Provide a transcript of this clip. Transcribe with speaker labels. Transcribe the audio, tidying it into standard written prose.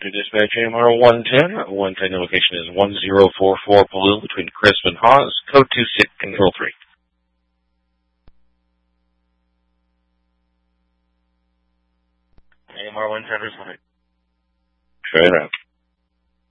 Speaker 1: to dispatch AMR 110. 110, the location is 1044 Palul between Crisp and Haas. Code 26, Control 3. AMR 110 responding. Straight out.